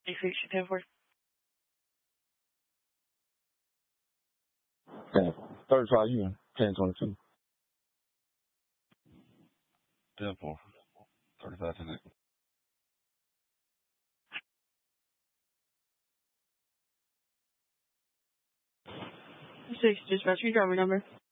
6 10 4. Okay. 35 you, 1022. 10-4. 35 to next. 6, dispatch, your driver number.